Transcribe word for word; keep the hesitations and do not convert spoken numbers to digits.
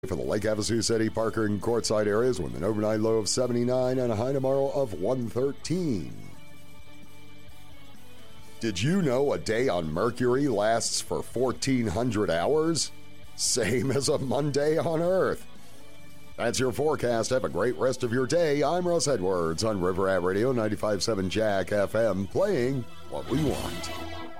For the Lake Havasu City, Parker, and Quartzsite areas with an overnight low of seventy-nine and a high tomorrow of one thirteen. Did you know a day on Mercury lasts for fourteen hundred hours? Same as a Monday on Earth. That's your forecast. Have a great rest of your day. I'm Russ Edwards on River Rat Radio ninety-five point seven Jack F M, playing what we want.